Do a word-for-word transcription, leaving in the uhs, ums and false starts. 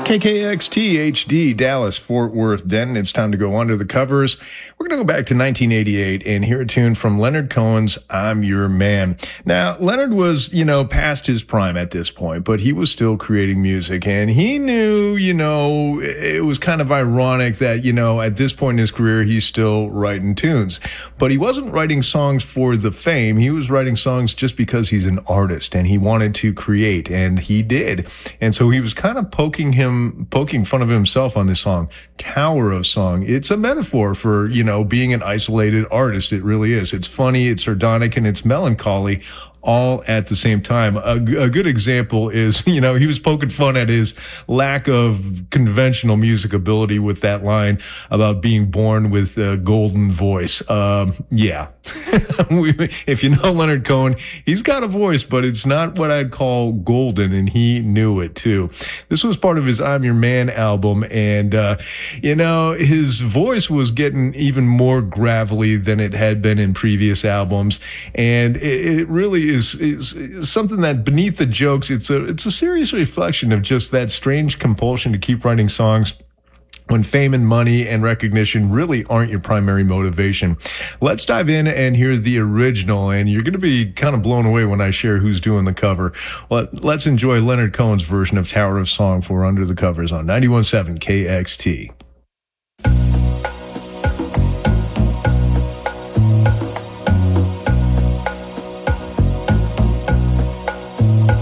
K K X T H D, Dallas, Fort Worth, Denton. It's time to go under the covers. We're going to go back to nineteen eighty-eight and hear a tune from Leonard Cohen's I'm Your Man. Now, Leonard was, you know, past his prime at this point, but he was still creating music, and he knew, you know, it was kind of ironic that, you know, at this point in his career, he's still writing tunes. But he wasn't writing songs for the fame. He was writing songs just because he's an artist, and he wanted to create, and he did. And so he was kind of poking him poking fun of himself on this song, Tower of Song. It's a metaphor for, you know, being an isolated artist. It really is. It's funny, it's sardonic, and it's melancholy all at the same time. A, a good example is, you know, he was poking fun at his lack of conventional music ability with that line about being born with a golden voice. Um, yeah. If you know Leonard Cohen, he's got a voice, but it's not what I'd call golden, and he knew it too. This was part of his I'm Your Man album, and, uh, you know, his voice was getting even more gravelly than it had been in previous albums, and it, it really Is, is is something that beneath the jokes, it's a it's a serious reflection of just that strange compulsion to keep writing songs when fame and money and recognition really aren't your primary motivation. Let's dive in and hear the original, and you're going to be kind of blown away when I share who's doing the cover. Let, let's enjoy Leonard Cohen's version of Tower of Song for Under the Covers on ninety-one point seven K X T.